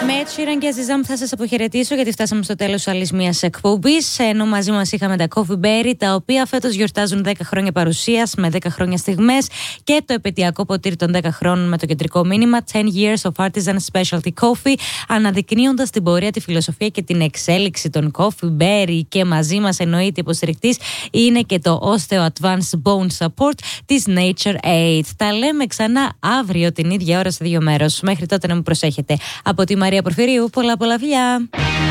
Με Ed Sheeran και Aziza μου θα σας αποχαιρετήσω, γιατί φτάσαμε στο τέλος άλλης μιας εκπομπής. Ενώ μαζί μας είχαμε τα Coffee Berry, τα οποία φέτος γιορτάζουν 10 χρόνια παρουσίας με 10 χρόνια στιγμές, και το επαιτειακό ποτήρι των 10 χρόνων με το κεντρικό μήνυμα 10 years of artisan specialty coffee, αναδεικνύοντας την πορεία, τη φιλοσοφία και την εξέλιξη των Coffee Berry. Και μαζί μας εννοείται υποστηρικτής είναι και το Osteo Advanced Bone Support της Nature Aid. Τα λέμε ξανά αύριο την ίδια ώρα σε 2 μέρος. Μέχρι τότε να μου προσέχετε. Από τη Μαρία Πορφυρίου, πολλά φιλιά!